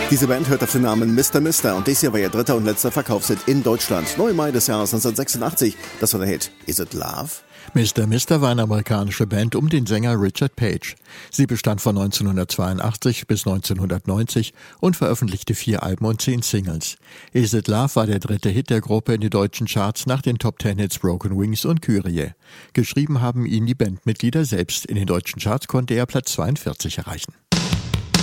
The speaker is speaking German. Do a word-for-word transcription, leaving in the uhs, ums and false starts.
Diese Band hört auf den Namen Mister Mister und dies hier war ihr dritter und letzter Verkaufshit in Deutschland. neunten Mai des Jahres neunzehnhundertsechsundachtzig. Das war der Hit Is It Love? Mister Mister war eine amerikanische Band um den Sänger Richard Page. Sie bestand von neunzehnhundertzweiundachtzig bis neunzehnhundertneunzig und veröffentlichte vier Alben und zehn Singles. Is It Love war der dritte Hit der Gruppe in den deutschen Charts nach den Top Ten Hits Broken Wings und Kyrie. Geschrieben haben ihn die Bandmitglieder selbst. In den deutschen Charts konnte er Platz zweiundvierzig erreichen.